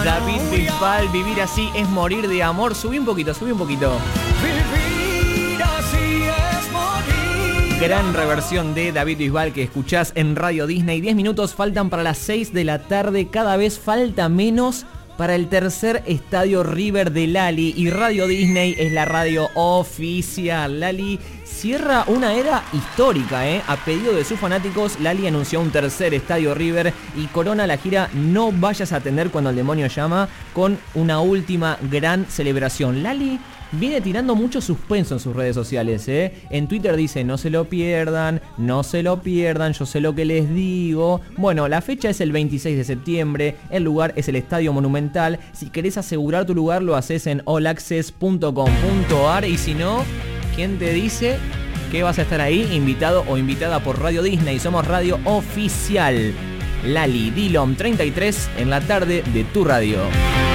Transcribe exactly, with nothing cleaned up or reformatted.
David Bisbal, Vivir así es morir de amor. Subí un poquito, subí un poquito. Vivir así es morir. Gran reversión de David Bisbal que escuchás en Radio Disney. diez minutos faltan para las seis de la tarde. Cada vez falta menos para el tercer estadio River de Lali. Y Radio Disney es la radio oficial. Lali cierra una era histórica, ¿eh? A pedido de sus fanáticos, Lali anunció un tercer estadio River y corona la gira No vayas a atender cuando el demonio llama, con una última gran celebración. Lali viene tirando mucho suspenso en sus redes sociales, ¿eh? En Twitter dice, no se lo pierdan, no se lo pierdan, yo sé lo que les digo. Bueno, la fecha es el veintiséis de septiembre, el lugar es el Estadio Monumental. Si querés asegurar tu lugar, lo haces en all access punto com punto a r y si no, ¿quién te dice que vas a estar ahí invitado o invitada por Radio Disney? Somos radio oficial. Lali Dillom treinta y tres en la tarde de tu radio.